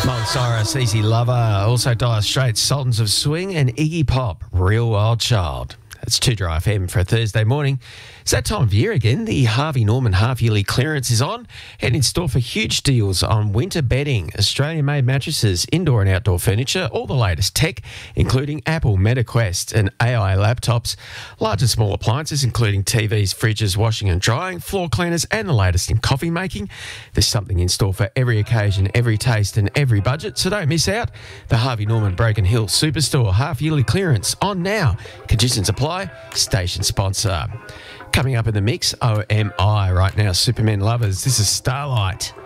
Miley Cyrus, Easy Lover, also Dire Straits, Sultans of Swing, and Iggy Pop, Real Wild Child. It's 2 Dry FM for a Thursday morning. It's that time of year again. The Harvey Norman half-yearly clearance is on and in store for huge deals on winter bedding, Australian-made mattresses, indoor and outdoor furniture, all the latest tech, including Apple MetaQuest and AI laptops, large and small appliances, including TVs, fridges, washing and drying, floor cleaners, and the latest in coffee making. There's something in store for every occasion, every taste and every budget, so don't miss out. The Harvey Norman Broken Hill Superstore half-yearly clearance on now. Conditions apply. Station sponsor. Coming up in the mix, OMI right now, Superman lovers. This is Starlight.